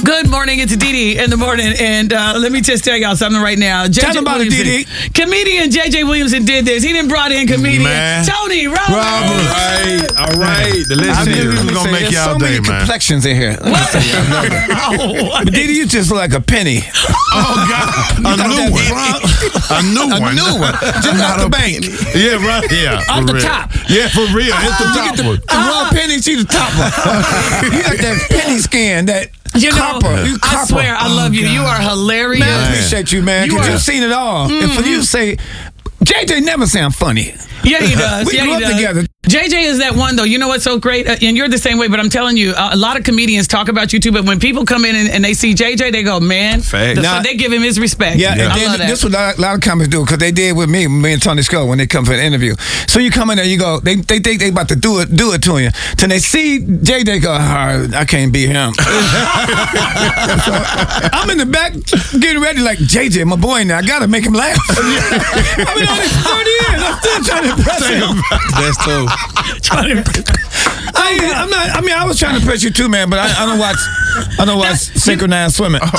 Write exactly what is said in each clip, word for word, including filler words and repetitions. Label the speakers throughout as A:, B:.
A: Good morning. It's Dee Dee in the morning. And uh, let me just tell y'all something right now. J J
B: Tell about it, Dee Dee.
A: Comedian J J Williamson did this. He didn't brought in comedian
C: Man.
A: Tony Roberts.
C: All right, all right. The
B: I
C: listeners,
B: mean,
C: we're going to make
B: there's
C: y'all
B: so many
C: day, man.
B: complexions in here.
A: Oh,
B: But Didi, you just look like a penny.
C: Oh, God. A
B: got
C: new
B: that
C: one. A new
B: A
C: one.
B: new one. Just out the bank.
C: Yeah, right. Yeah.
A: Off
C: for
A: the
C: real.
A: top.
C: Yeah, for real. Hit the top one.
B: The raw penny, see the top one. You got that penny skin, that
A: You know,
B: copper. You
A: I
B: copper.
A: swear, I love you. You are hilarious.
B: Man, I appreciate you, man,
A: You
B: because
A: are-
B: you've seen it all. And for you to say, J J never say I'm funny.
A: Yeah, he does.
B: We
A: yeah,
B: grew
A: he
B: up
A: does.
B: together.
A: J J is that one, though. You know what's so great? Uh, and you're the same way, but I'm telling you, uh, a lot of comedians talk about you, too. But when people come in and, and they see J J, they go, man.
C: Fact.
A: The,
B: Now-
A: so they give him his respect.
B: Yeah,
A: I
B: and
A: love
B: then
A: that.
B: this what a lot, a lot of comics do, because they did with me, me and Tony Scott, when they come for an interview. So you come in there, you go, they they think they about to do it do it to you. Till they see J J go, oh, I can't beat him. So I'm in the back getting ready like, J J, my boy now, I got to make him laugh. I've been on this for thirty years. I'm still trying to impress him.
C: That's tough.
B: I, ain't- I'm not, I mean, I was trying to impress you too, man, but I, I don't watch I don't watch synchronized swimming.
A: Now,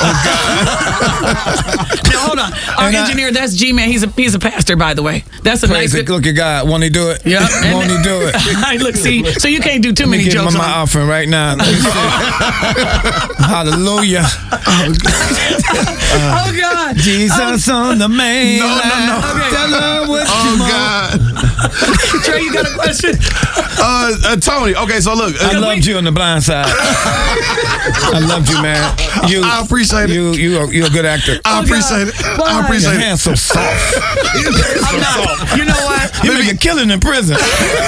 A: hold on. Our
B: And I-
A: engineer, that's G-Man. He's a he's a pastor, by the way. That's a
B: Praise
A: nice...
B: the, look at God. Won't he do it?
A: Yeah.
B: Won't he do it?
A: Hey, look, see, so you can't do too
B: Let me
A: many
B: give him
A: jokes
B: my
A: on.
B: offering right now. Let me see. Hallelujah.
A: Oh, God.
B: Jesus on the main
C: No, no, no.
B: line. Tell her what you
C: Oh,
B: want.
C: God.
A: Trey, you got a question?
C: Uh, uh, Tony, okay, so look.
B: I
C: Uh,
B: loved you on the blind side. I loved you, man. You,
C: I appreciate it.
B: You, you, are, you're a good actor.
C: I appreciate it.
A: Why?
C: I
B: Your
C: appreciate it.
B: hands so soft.
A: I'm not. You know what?
B: You make a killing in prison.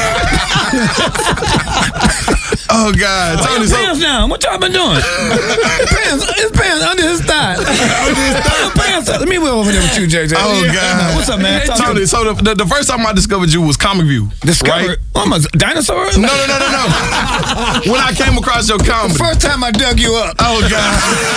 C: Oh, God. Tony,
B: His
C: so.
B: pants down. What y'all been doing? His pants, his pants under his thigh. His pants. Let me go over there with you, J J.
C: Oh, God.
B: What's up, man? Talk to
C: Tony,
B: me.
C: so the, the, the first time I discovered you was Comic View.
B: Discover.
C: Right?
B: I'm a dinosaur.
C: No, no, no, no, no. When I came across your comedy.
B: First time I dug you up.
C: Oh, God.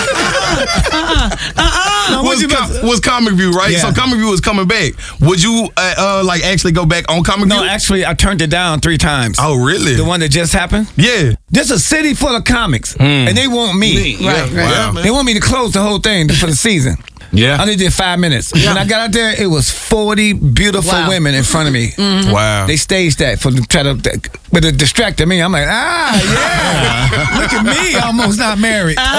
B: No, what
C: was,
B: you about
C: com- was Comic View, right?
B: Yeah.
C: So Comic View was coming back. Would you, uh, uh, like, actually go back on Comic
B: No,
C: View?
B: actually, I turned it down three times.
C: Oh, really?
B: The one that just happened?
C: Yeah.
B: This is a city full of comics, and they want me.
A: Right, right.
C: Wow.
B: They want me to close the whole thing for the season.
C: Yeah.
B: I only did five minutes. When I got out there, it was forty beautiful
A: Wow.
B: women in front of me.
C: Wow.
B: They staged that for to try to, but it distracted me. I'm like, ah, yeah. Look at me, almost not married. But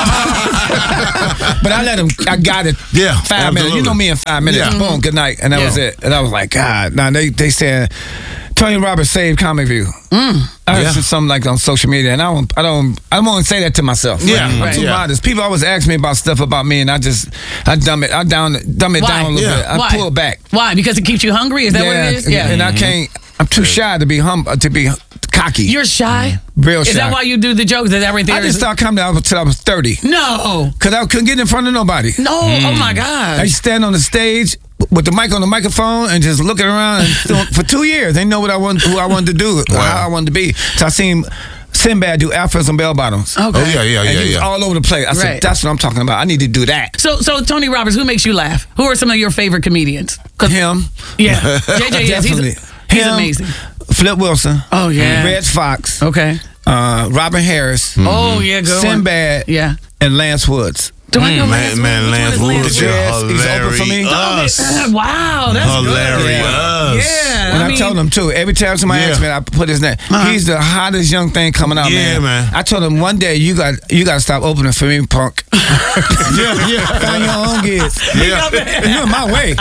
B: I let them. I got it.
C: Yeah,
B: five minutes. You
C: absolutely.
B: know me in five minutes.
C: Yeah.
B: Boom, good night, and that
A: Yeah.
B: was it. And I was like, God. Now they they said Tony Roberts saved Comic View. I heard
C: Yeah.
B: something like on social media, and I don't, I don't, I don't want to say that to myself.
C: Yeah,
B: I'm
C: right.
B: too
C: Yeah.
B: modest. People always ask me about stuff about me, and I just, I dumb it, I down, dumb it
A: Why?
B: down a little
C: Yeah.
B: bit. I
A: Why?
B: pull it back.
A: Why? Because it keeps you hungry? Is that what it is?
B: and, and I can't. I'm too shy to be hum, to be cocky.
A: You're shy?
B: real shy.
A: Is that why you do the jokes? Is everything?
B: I didn't start comedy until I was thirty.
A: No.
B: Cause I couldn't get in front of nobody.
A: No. Oh, my
B: I
A: God.
B: used to stand on the stage with the mic on the microphone and just looking around. And doing- for two years, they know what I want, who I wanted to do, or how I wanted to be. So I seen Sinbad do Alphas and bell bottoms.
A: Okay.
C: Oh, yeah, yeah,
B: And
C: yeah,
B: he was
C: yeah.
B: all over the place. I said,
A: Right.
B: that's what I'm talking about. I need to do that.
A: So, so Tony Roberts, who makes you laugh? Who are some of your favorite comedians? 'Cause-
B: Him.
A: Yeah. J J is.
B: Definitely.
A: He's, he's
B: Him,
A: amazing.
B: Flip Wilson.
A: Oh, yeah.
B: Reg Fox.
A: Okay.
B: Uh, Robin Harris.
A: Oh, yeah, good one.
B: Sinbad.
A: Yeah.
B: And Lance Woods.
A: Do I know
C: Mm,
A: Lance
C: man,
A: Woods?
C: man,
A: Which one
C: Lance
A: is
C: Woods,
B: Yes,
C: you're
B: he's open for me.
C: hilarious.
A: Uh, wow, that's
C: Hilarious.
A: good. Yeah.
B: And I,
A: mean,
B: told him too. Every time somebody
C: Yeah.
B: asks me, I put his name. He's the hottest young thing coming out,
C: Yeah,
B: man.
C: man.
B: I told him one day you got you got to stop opening for me, punk.
C: Yeah, yeah.
B: Find your own gigs.
C: Yeah.
B: You're in my way.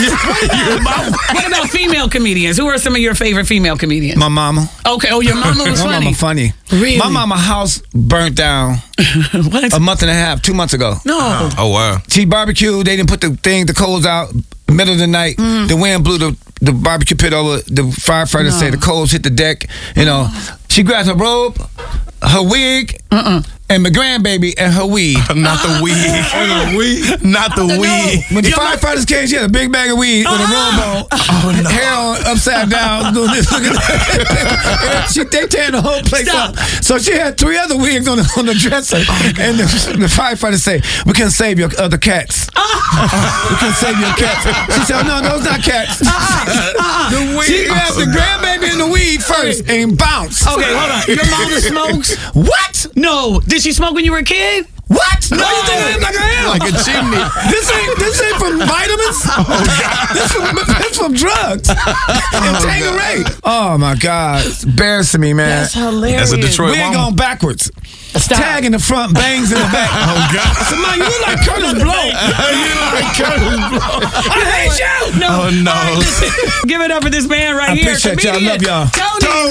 A: What about female comedians? Who are some of your favorite female comedians?
B: My mama.
A: Okay. Oh, your mama was
B: My
A: funny.
B: mama funny.
A: Really?
B: My mama house burnt down
A: What?
B: a month and a half, two months ago.
A: No.
C: Oh, wow.
B: She barbecued. They didn't put the thing, the coals out. Middle of the night,
A: Mm.
B: the wind blew the, the barbecue pit over. The firefighters
A: No.
B: say the coals hit the deck. You know, she grabbed her robe, her wig,
A: Uh-uh.
B: and my grandbaby and her weed.
C: Not the weed. Not the weed. Not the weed.
B: When the
A: Your ma-
B: firefighters came, she had a big bag of weed with a robe on,
A: Oh,
B: hair on, upside down, doing this. Looking at she, they tearing the whole place
A: Stop.
B: up. So she had three other wigs on the, on the dresser. And the, the firefighters say, we can save your other cats. We can save your cats. She said, no, those not cats.
C: The
B: She grabbed the grandbaby and the weed first and bounced.
A: Okay, hold on. Your mama smokes?
B: What?
A: No. Did she smoke when you were a kid?
B: What? No, you think I am like I am?
C: Like a chimney.
B: This ain't this ain't from vitamins. Oh God. This from this from drugs. And Tanqueray. Oh my God, it's embarrassing me, man.
A: That's hilarious.
C: That's a Detroit
B: We ain't
C: mama.
B: going backwards.
A: Stop.
B: Tag in the front, bangs in the back.
C: Oh God.
B: Somebody, you look like Curtis Blow.
C: You like Curtis Blow.
B: I hate you.
A: No.
C: Oh no.
A: All right, listen, give it up for this man right
B: I
A: here.
B: appreciate y'all. I
A: comedian
B: love y'all.
A: Tony.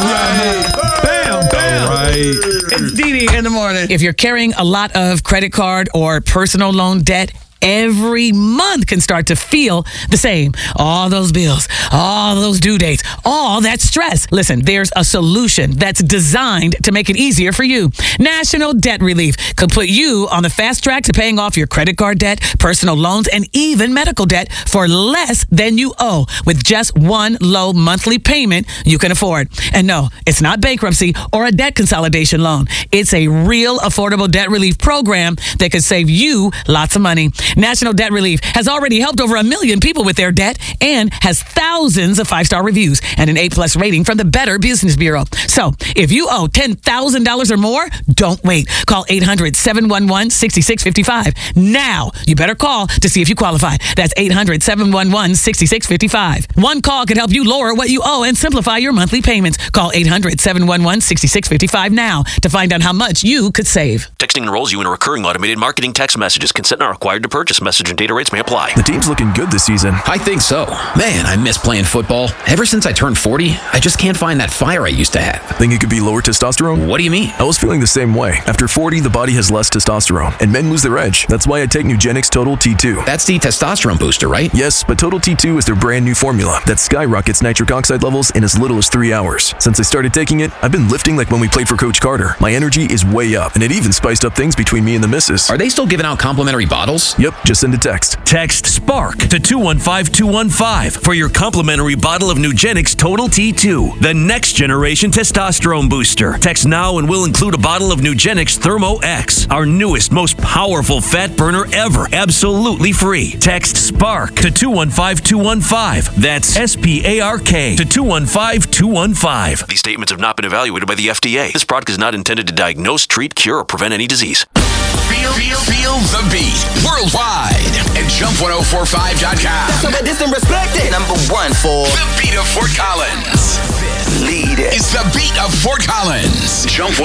B: Bam, bam.
C: Right.
A: It's Dee Dee in the morning. If you're carrying a lot of credit card or personal loan debt, every month can start to feel the same. All those bills, all those due dates, all that stress. Listen, there's a solution that's designed to make it easier for you. National Debt Relief could put you on the fast track to paying off your credit card debt, personal loans, and even medical debt for less than you owe with just one low monthly payment you can afford. And no, it's not bankruptcy or a debt consolidation loan. It's a real affordable debt relief program that could save you lots of money. National Debt Relief has already helped over a million people with their debt and has thousands of five-star reviews and an A-plus rating from the Better Business Bureau. So if you owe ten thousand dollars or more, don't wait. Call eight hundred, seven one one, six six five five. Now, you better call to see if you qualify. That's eight hundred, seven one one, six six five five. One call can help you lower what you owe and simplify your monthly payments. Call eight hundred, seven one one, six six five five now to find out how much you could save.
D: Texting enrolls you in a recurring automated marketing text messages. Consent not required to purchase. Message and data rates may apply.
E: The team's looking good this season.
F: I think so. Man, I miss playing football. Ever since I turned forty, I just can't find that fire I used to have.
E: Think it could be lower testosterone?
F: What do you mean?
E: I was feeling the same way. After forty, the body has less testosterone, and men lose their edge. That's why I take Nugenix Total T two.
F: That's the testosterone booster, right?
E: Yes, but Total T two is their brand new formula that skyrockets nitric oxide levels in as little as three hours. Since I started taking it, I've been lifting like when we played for Coach Carter. My energy is way up, and it even spiced up things between me and the missus.
F: Are they still giving out complimentary bottles?
E: Yep, just send a text.
G: Text SPARK to two one five two one five for your complimentary bottle of Nugenix Total T two, the next generation testosterone booster. Text now and we'll include a bottle of Nugenix Thermo X, our newest, most powerful fat burner ever, absolutely free. Text SPARK to two one five two one five. That's S P A R K to two one five two one five.
D: These statements have not been evaluated by the F D A. This product is not intended to diagnose, treat, cure, or prevent any disease.
H: Feel, feel, feel the beat worldwide at jump ten forty-five dot com.
I: So this and respect it. Number one for
H: The beat of Fort Collins.
I: leader.
H: It's the beat of Fort Collins. Jump